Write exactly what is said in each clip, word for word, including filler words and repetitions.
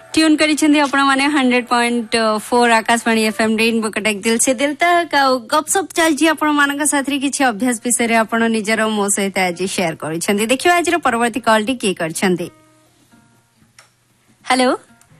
Tune करिसेंदी आपण माने hundred point four Akashvani FM rainbow Cuttack दिल से दिल तक गपसप चलछि आपण मानक साथरी किछि अभ्यास विषय रे आपण निजर मो सहित आज शेयर करिसेंदी। देखियो आज रो परवर्ती कॉल टी के करछंदी। हेलो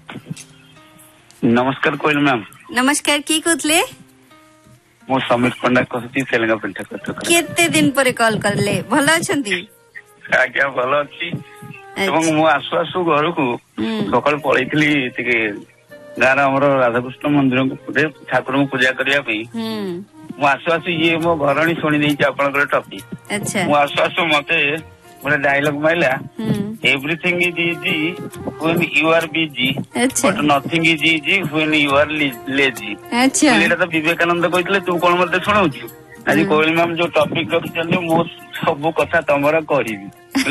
नमस्कार कोइल मैम। नमस्कार की कहतले? मो समीर पंडा कहती सेलंगा पेंटा करतो। केते दिन परे कॉल करले भलो अछंती? आज्ञा भलो अछि ଏବଂ ମୁଁ ଆସୁ ଆସୁ ଘରକୁ ସକାଳୁ ପଳେଇଥିଲି ଟିକେ ଗାଁର ଆମର ରାଧାକୃଷ୍ଣ ମନ୍ଦିରକୁ ଠାକୁରଙ୍କୁ ପୂଜା କରିବା ପାଇଁ। ମୁଁ ଆସୁ ଆସୁ ଇଏ ମୋ ଘରଣୀ ଶୁଣି ଦେଇଛି ଆପଣଙ୍କର ଟପିକ। ମୁଁ ଆସୁ ଆସୁ ମତେ ଗୋଟେ ଡାଇଲଗ ମାଇଲା, everything is easy when you are busy but nothing is easy when you are lazy। ଏଇଟା ତ ବିବେକାନନ୍ଦ କହିଥିଲେ, ତୁ କଣ ମତେ ଶୁଣାଉଛୁ? ଆଜି କୋଇଲି ମ୍ୟାମ ଯୋଉ ଟପିକ ରଖିଛନ୍ତି ମୁଁ ସବୁ କଥା ତମର କରିବି।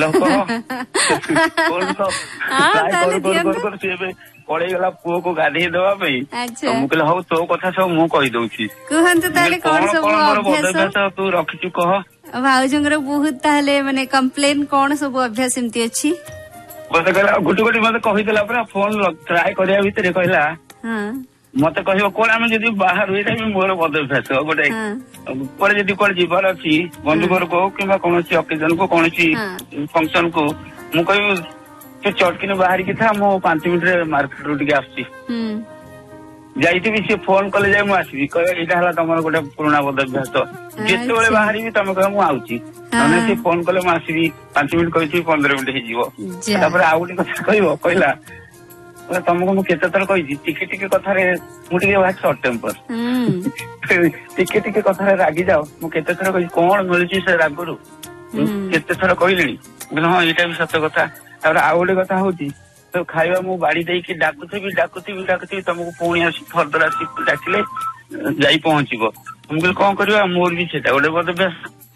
ପଳେଇଗଲା ପୁଅକୁ ଗାଧେଇ ଦେବା ପାଇଁ, ମୁଁ କହିଲି ହଉ ତୋ କଥା ସବୁ ମୁଁ କହିଦଉଛି। କଣ କଣ ମୋର ବଦଭ୍ୟାସ ତୁ ରଖିଛୁ କହ? ଭାଉଜଙ୍କର ବହୁତ ତାହେଲେ ମାନେ କମ୍ପ୍ଲେନ କଣ ସବୁ ଅଭ୍ୟାସ ଏମିତି ଅଛି? ମତେ କହିଲା ଗୋଟି ଗୋଟି ମତେ କହିଦେଲା ପରେ ଫୋନ ଟ୍ରାଏ କରିବା ଭିତରେ କହିଲା ମତେ କହିବ କଣ ଆମେ ଯଦି ବାହାରୁ, ଏଇଟା ବି ମୋର ବଦଭ୍ୟାସ ଗୋଟେ କୁଆଡେ ଯଦି କୁଆଡେ ଯିବାର ଅଛି ବନ୍ଧୁ ଘରକୁ ହଉ କିମ୍ବା କୌଣସି ଅକେଜନ କୁ କୌଣସି ଫଙ୍କସନ କୁ, ମୁଁ କହିବି ତୁ ଚଟକିନି ବାହାରିକି ଥା, ମୁଁ ପାଞ୍ଚ ମିନିଟରେ ମାର୍କେଟ ରୁ ଟିକେ ଆସୁଛି। ଯାଇଥିବି ସେ ଫୋନ କଲେ ଯାଇ ମୁଁ ଆସିବି, କହିବ ଏଇଟା ହେଲା ତମର ଗୋଟେ ପୁରୁଣା ବଦଭ୍ୟାସ। ଯେତେବେଳେ ବାହାରିବି ତମେ କହିବ ମୁଁ ଆଉଛି, ନହେଲେ ସେ ଫୋନ କଲେ ମୁଁ ଆସିବି, ପାଞ୍ଚ ମିନିଟ କହିଥିବି ପନ୍ଦର ମିନିଟ ହେଇଯିବ। ତାପରେ ଆଉ ଗୋଟେ କଥା କହିବ, କହିଲା ତମକୁ ମୁଁ କେତେ ଥର କହିଛି ଟିକେ ଟିକେ କଥାରେ ମୁଁ ଟିକେ ଭାରି ସର୍ଟ ଟେମ୍ପର, ଟିକେ ଟିକେ କଥାରେ ରାଗି ଯାଅ। ମୁଁ କେତେ ଥର କହିଛି କଣ ମିଳୁଛି ସେ ରାଗରୁ, କେତେ ଥର କହିଲିଣି। ହଁ ଏଇଟା ବି ସତ କଥା। ତାପରେ ଆଉ ଗୋଟେ କଥା ହଉଛି, ତ ଖାଇବା ମୁଁ ବାଡି ଦେଇକି ଡାକୁଥିବି ଡାକୁଥିବି ଡାକୁଥିବି ତମକୁ ପୁଣି ଆସି ଫର୍ଦର ଆସି ଡାକିଲେ ଯାଇ ପହଞ୍ଚିବ। ମୁଁ କହିଲି କଣ କରିବା, ମୋର ବି ସେଇଟା ଗୋଟେ ବଦଭ୍ୟାସ।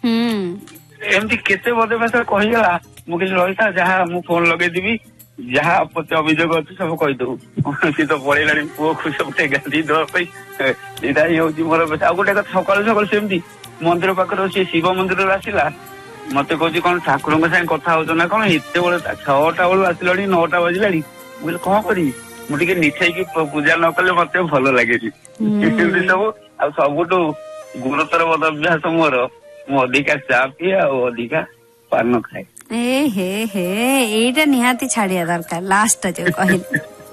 ଏମିତି କେତେ ବଦଭ୍ୟାସ କହିଗଲା। ମୁଁ କିଛି ରହିଥା, ଯାହା ମୁଁ ଫୋନ ଲଗେଇଦେବି, ଯାହା ଆପତ୍ତି ଅଭିଯୋଗ ଅଛି ସବୁ କହିଦବୁ। ସିଏ ତ ପଳେଇଲାଣି ପୁଅକୁ ସବୁ ଗାଧି ଦେବା ପାଇଁ। ଏଇଟା ହିଁ ହଉଛି ମୋର। ଆଉ ଗୋଟେ କଥା, ସକାଳୁ ସକାଳୁ ସେମିତି ମନ୍ଦିର ପାଖରେ ସେ ଶିବ ମନ୍ଦିରରୁ ଆସିଲା, ମତେ କହୁଛି କଣ ଠାକୁରଙ୍କ ସାଙ୍ଗେ କଥା ହଉଛ ନା କଣ, ଏତେବେଳେ ଛଅଟା ବେଳୁ ଆସିଲାଣି ନଅଟା ବାଜିଲାଣି। ମୁଁ କହିଲି କଣ କରିବି, ମୁଁ ଟିକେ ନିଠେଇକି ପୂଜା ନ କଲେ ମତେ ଭଲ ଲାଗେନି। ଏମିତି ସବୁ। ଆଉ ସବୁଠୁ ଗୁରୁତର ବଦଭ୍ୟାସ ମୋର, ମୁଁ ଅଧିକା ଚା ପିଏ ଆଉ ଅଧିକା ପାନ ଖାଏ। ଏ ହେ ହେ ଏଇଟା ନିହାତି ଛାଡିବା ଦରକାର, ଲାଷ୍ଟ ଯୋଉ କହିଲେ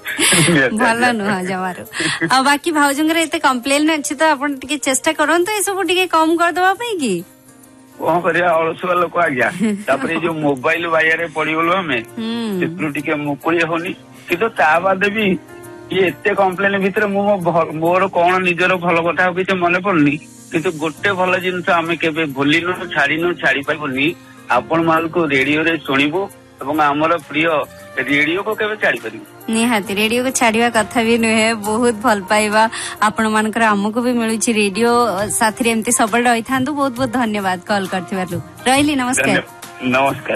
ଭଲ ନୁହଁ ଜମାରୁ। ଆଉ ବାକି ଭାଉଜଙ୍କର ଏତେ କମ୍ପ୍ଲେନ ଅଛି ତ ଆପଣ ଟିକେ ଚେଷ୍ଟା କରନ୍ତୁ ଏସବୁ ଟିକେ କମ କରିଦବା ପାଇଁ କି। କଣ କରିବା, ଅଳସୁଆ ଲୋକ ଆଜ୍ଞା। ତାପରେ ଯୋଉ ମୋବାଇଲ ବାଇଆରେ ପଡିଗଲୁ ଆମେ, ସେଥିରୁ ଟିକେ ମୁକୁଳି ହଉନି। କିନ୍ତୁ ତା ବାଦେ ବି ଇଏ ଏତେ କମ୍ପ୍ଲେନ ଭିତରେ ମୁଁ ମୋର କଣ ନିଜର ଭଲ କଥା ଆଉ କିଛି ମନେ ପଡୁନି। କିନ୍ତୁ ଗୋଟେ ଭଲ ଜିନିଷ ଆମେ କେବେ ଭୁଲିନୁ, ଛାଡିନୁ, ଛାଡି ପାରିବୁନି। ଆପଣ ମାନଙ୍କୁ ରେଡିଓରେ ଶୁଣିବୁ ଏବଂ ଆମର ପ୍ରିୟ ରେଡିଓକୁ କେବେ ଛାଡି ପାରିବୁ। ନିହାତି ରେଡିଓକୁ ଛାଡିବା କଥା ବି ନୁହେଁ, ବହୁତ ଭଲ ପାଇବା ଆପଣ ମାନଙ୍କର ଆମକୁ ବି ମିଳୁଛି। ରେଡିଓ ସାଥିରେ ଏମିତି ସବୁବେଳେ ରହିଥାନ୍ତୁ। ବହୁତ ବହୁତ ଧନ୍ୟବାଦ କଲ୍ କରିଥିବାରୁ। ରହିଲି, ନମସ୍କାର। ନମସ୍କାର।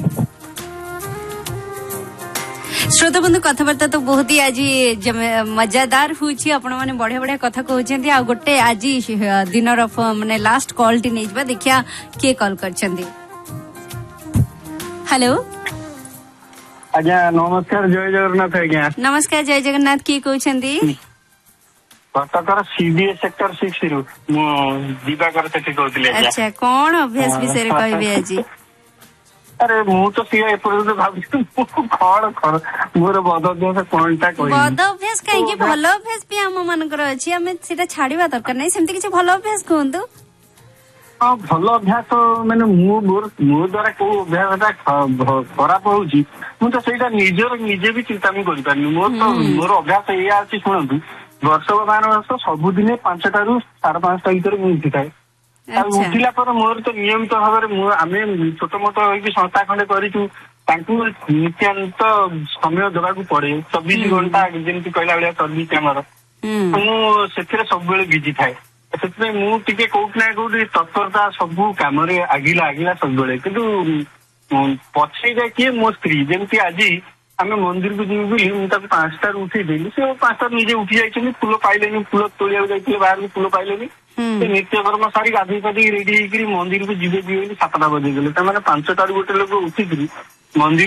श्रोता बंधु कथबार्ता तो बहुत ही आज मजादार हुई। आपण मैंने बढ़िया बढ़िया कथा कहते। आ गोटे आज दिन माने लास्ट कॉल टी नहीं जा, देखिया किए कॉल कर। हेलो आज्ञा नमस्कार, जय जगन्नाथ। आज्ञा नमस्कार, जय जगन्नाथ। किए कहते? कटकर सीबीए सेक्टर सिक्स रु मु दिवाकर सेठी कहथिले। अच्छा, कौन अभ्यास विषय रे कहबे आज? अरे मु तो सिया एपर्यंत भाबी कौन कर मोर बदअभ्यास कोनटा कहबी। बदअभ्यास काहे कि भलो अभ्यास भी हम मानकर अछि, हमें सेटा छाड़ीबा दरकार नै। सेमति किछ भलो अभ्यास कहंतु। हाँ भल अभ्यास मैंने मोर द्वारा कौ अभ्यास खराब होउची, मु तो सेटा निजर निजे भी चिंता नहीं करि पारनी। मोर तो मोर अभ्यास एया अछि, सुनंतु वर्ष मान वर्ष सबुदिने पांचटा रु साढ़े पांचटा भीतर मु उठी थाए। उठिला पर मोर तो नियमित भाव में आमे छोट मोट संस्था खंडे करिछु, तांकु नित्याন্ত समय देवाकू पड़े। चौबीस घंटा जेमती कहला बेले सर्विस हमर, मु सेथिरे सब बेले बिजी थाए। ସେଥିପାଇଁ ମୁଁ ଟିକେ କୋଉଠି ନା କୋଉଠି ତତ୍ପରତା ସବୁ କାମରେ ଆଗିଲା ଆଗିଲା ସବୁବେଳେ। କିନ୍ତୁ ପଛେଇ ଯାଏ କିଏ, ମୋ ସ୍ତ୍ରୀ। ଯେମିତି ଆଜି ଆମେ ମନ୍ଦିରକୁ ଯିବୁ ବୋଲି ମୁଁ ତାକୁ ପାଞ୍ଚଟାରୁ ଉଠେଇଦେଲି, ସେ ପାଞ୍ଚଟାରୁ ନିଜେ ଉଠି ଯାଇଛନ୍ତି। ଫୁଲ ପାଇଲେନି, ଫୁଲ ତୋଳିବାକୁ ଯାଇଥିଲେ ବାହାରକୁ, ଫୁଲ ପାଇଲେନି। ସେ ନିତ୍ୟକର୍ମ ସାରି ଗାଧୋଇ ପାଧେଇ ରେଡି ହେଇକିରି ମନ୍ଦିରକୁ ଯିବେ ଯିବେ ବୋଲି ସାତଟା ବଜେଇଦେଲେ। ତାମାନେ ପାଞ୍ଚଟାରୁ ଗୋଟେ ଲୋକ ଉଠିକିରି ମନ୍ଦିର